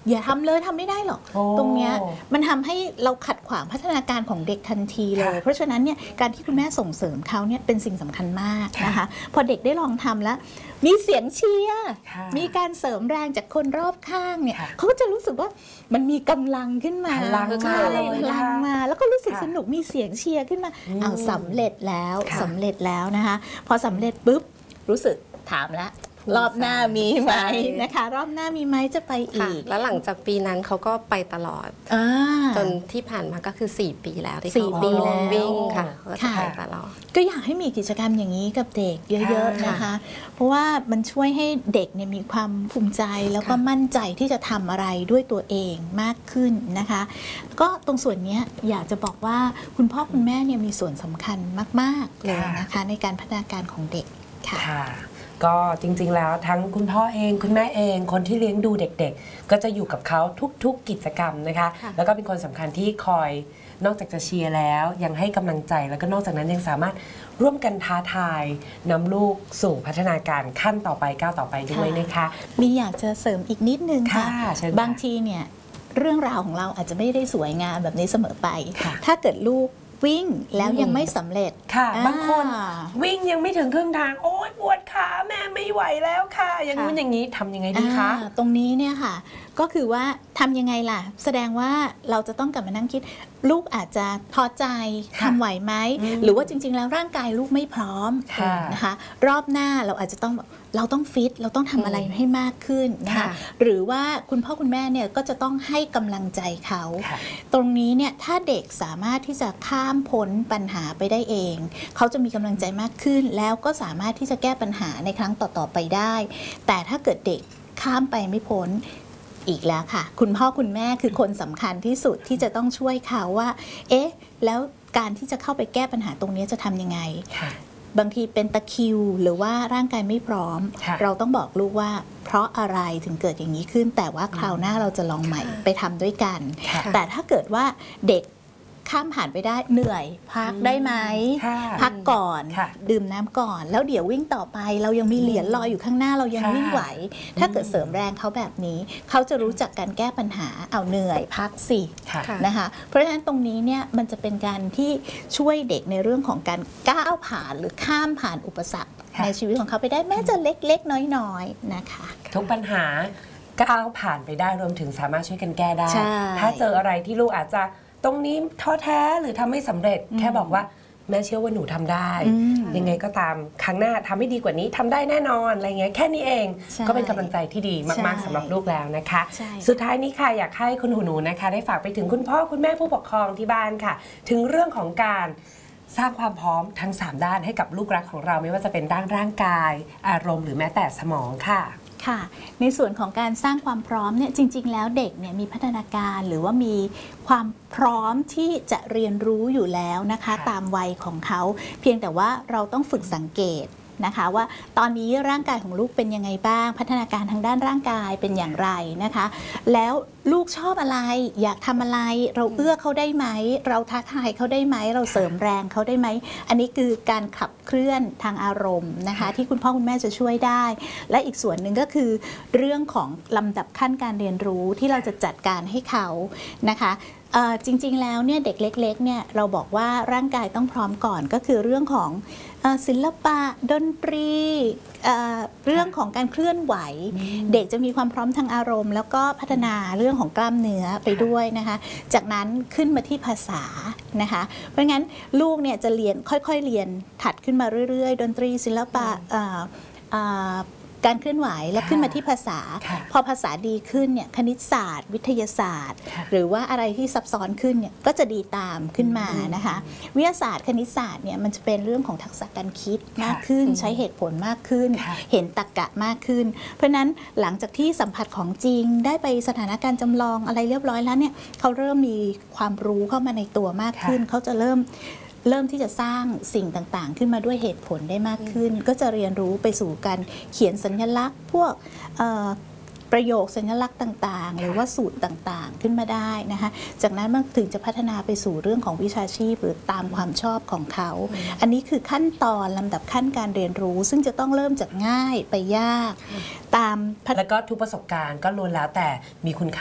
อย่าทำเลยทำไม่ได้หรอกตรงเนี้ยมันทำให้เราขัดขวางพัฒนาการของเด็กทันทีเลยเพราะฉะนั้นเนี่ยการที่คุณแม่ส่งเสริมเขาเนี่ยเป็นสิ่งสำคัญมากนะคะพอเด็กได้ลองทำแล้วมีเสียงเชียร์มีการเสริมแรงจากคนรอบข้างเนี่ยเขาก็จะรู้สึกว่ามันมีกำลังขึ้นมาพลังมาแล้วก็รู้สึกสนุกมีเสียงเชียร์ขึ้นมาเอาสำเร็จแล้วนะคะพอสำเร็จปุ๊บรู้สึกถามแล้วรอบหน้ามีไหมนะคะรอบหน้ามีไหมจะไปอีกแล้วหลังจากปีนั้นเขาก็ไปตลอดจนที่ผ่านมาก็คือ4 ปีแล้วที่เขาวิ่งค่ะก็จะไปตลอดก็อยากให้มีกิจกรรมอย่างนี้กับเด็กเยอะๆนะคะเพราะว่ามันช่วยให้เด็กเนี่ยมีความภูมิใจแล้วก็มั่นใจที่จะทำอะไรด้วยตัวเองมากขึ้นนะคะก็ตรงส่วนนี้อยากจะบอกว่าคุณพ่อคุณแม่เนี่ยมีส่วนสำคัญมากๆเลยนะคะในการพัฒนาการของเด็กค่ะก็จริงๆแล้วทั้งคุณพ่อเองคุณแม่เองคนที่เลี้ยงดูเด็กๆก็จะอยู่กับเขาทุกๆกิจกรรมนะคะแล้วก็เป็นคนสำคัญที่คอยนอกจากจะเชียร์แล้วยังให้กำลังใจแล้วก็นอกจากนั้นยังสามารถร่วมกันท้าทายนำลูกสู่พัฒนาการขั้นต่อไปก้าวต่อไปด้วยนะคะมีอยากจะเสริมอีกนิดนึงค่ะบางทีเนี่ยเรื่องราวของเราอาจจะไม่ได้สวยงามแบบนี้เสมอไปถ้าเกิดลูกวิ่งแล้วยังไม่สำเร็จค่ะบางคนวิ่งยังไม่ถึงครึ่งทางโอ๊ยปวดขาแม่ไม่ไหวแล้วค่ะอย่างนู้นอย่างนี้ทำยังไงดีคะตรงนี้เนี่ยค่ะก็คือว่าทำยังไงล่ะแสดงว่าเราจะต้องกลับมานั่งคิดลูกอาจจะท้อใจทำไหวไหมหรือว่าจริงๆแล้วร่างกายลูกไม่พร้อมนะคะรอบหน้าเราอาจจะต้องเราต้องฟิตเราต้องทำอะไรให้มากขึ้นนะคะหรือว่าคุณพ่อคุณแม่เนี่ยก็จะต้องให้กำลังใจเขาตรงนี้เนี่ยถ้าเด็กสามารถที่จะข้ามพ้นปัญหาไปได้เองเขาจะมีกำลังใจมากขึ้นแล้วก็สามารถที่จะแก้ปัญหาในครั้งต่อๆไปได้แต่ถ้าเกิดเด็กข้ามไปไม่พ้นอีกแล้วค่ะคุณพ่อคุณแม่คือคนสำคัญที่สุดที่จะต้องช่วยเขาว่าเอ๊ะแล้วการที่จะเข้าไปแก้ปัญหาตรงนี้จะทำยังไงบางทีเป็นตะคริวหรือว่าร่างกายไม่พร้อมเราต้องบอกลูกว่าเพราะอะไรถึงเกิดอย่างนี้ขึ้นแต่ว่าคราวหน้าเราจะลองใหม่ไปทำด้วยกันแต่ถ้าเกิดว่าเด็กข้ามผ่านไปได้เหนื่อยพักได้ไหมพักก่อนดื่มน้ำก่อนแล้วเดี๋ยววิ่งต่อไปเรายังมีเหรียญรออยู่ข้างหน้าเรายังวิ่งไหวถ้าเกิดเสริมแรงเขาแบบนี้เขาจะรู้จักการแก้ปัญหาเอาเหนื่อยพักสินะคะเพราะฉะนั้นตรงนี้เนี่ยมันจะเป็นการที่ช่วยเด็กในเรื่องของการก้าวผ่านหรือข้ามผ่านอุปสรรคในชีวิตของเขาไปได้แม้จะเล็กๆน้อยๆนะคะทุกปัญหาก้าวผ่านไปได้รวมถึงสามารถช่วยกันแก้ได้ถ้าเจออะไรที่ลูกอาจจะตรงนี้ท้อแท้หรือทำไม่สำเร็จแค่บอกว่าแม่เชื่อว่าหนูทำได้ยังไงก็ตามครั้งหน้าทำให้ดีกว่านี้ทำได้แน่นอนอะไรเงี้ยแค่นี้เองก็เป็นกำลังใจที่ดีมากๆสำหรับลูกแล้วนะคะสุดท้ายนี้ค่ะอยากให้คุณหนูนะคะได้ฝากไปถึงคุณพ่อคุณแม่ผู้ปกครองที่บ้านค่ะถึงเรื่องของการสร้างความพร้อมทั้ง3ด้านให้กับลูกรักของเราไม่ว่าจะเป็นด้านร่างกายอารมณ์หรือแม้แต่สมองค่ะค่ะในส่วนของการสร้างความพร้อมเนี่ยจริงๆแล้วเด็กเนี่ยมีพัฒนาการหรือว่ามีความพร้อมที่จะเรียนรู้อยู่แล้วนะคะตามวัยของเขาเพียงแต่ว่าเราต้องฝึกสังเกตนะคะว่าตอนนี้ร่างกายของลูกเป็นยังไงบ้างพัฒนาการทางด้านร่างกายเป็นอย่างไรนะคะแล้วลูกชอบอะไรอยากทำอะไรเราเอื้อเขาได้ไหมเราท้าทายเขาได้ไหมเราเสริมแรงเขาได้ไหมอันนี้คือการขับเคลื่อนทางอารมณ์นะคะที่คุณพ่อคุณแม่จะช่วยได้และอีกส่วนหนึ่งก็คือเรื่องของลำดับขั้นการเรียนรู้ที่เราจะจัดการให้เขานะคะจริงๆแล้วเนี่ยเด็กเล็กๆเนี่ยเราบอกว่าร่างกายต้องพร้อมก่อนก็คือเรื่องของศิลปะดนตรีเรื่องของการเคลื่อนไหวเด็กจะมีความพร้อมทางอารมณ์แล้วก็พัฒนาเรื่องของกล้ามเนื้อไปด้วยนะคะจากนั้นขึ้นมาที่ภาษานะคะเพราะงั้นลูกเนี่ยจะเรียนค่อยๆเรียนถัดขึ้นมาเรื่อยๆดนตรีศิลปะการเคลื่อนไหวแล้วขึ้นมาที่ภาษาพอภาษาดีขึ้นเนี่ยคณิตศาสตร์วิทยาศาสตร์หรือว่าอะไรที่ซับซ้อนขึ้นเนี่ยก็จะดีตามขึ้นมานะคะวิทยาศาสตร์คณิตศาสตร์เนี่ยมันจะเป็นเรื่องของทักษะการคิดมากขึ้นใช้เหตุผลมากขึ้นเห็นตรรกะมากขึ้นเพราะนั้นหลังจากที่สัมผัสของจริงได้ไปสถานการณ์จำลองอะไรเรียบร้อยแล้วเนี่ยเขาเริ่มมีความรู้เข้ามาในตัวมากขึ้นเขาจะเริ่มที่จะสร้างสิ่งต่างๆขึ้นมาด้วยเหตุผลได้มากขึ้นก็จะเรียนรู้ไปสู่การเขียนสัญลักษณ์พวกประโยคสัญลักษณ์ต่างๆหรือว่าสูตรต่างๆขึ้นมาได้นะคะจากนั้นมันถึงจะพัฒนาไปสู่เรื่องของวิชาชีพหรือตามความชอบของเขาอันนี้คือขั้นตอนลำดับขั้นการเรียนรู้ซึ่งจะต้องเริ่มจากง่ายไปยากตามแล้วก็ทุกประสบการณ์ก็ล้วนแล้วแต่มีคุณค่า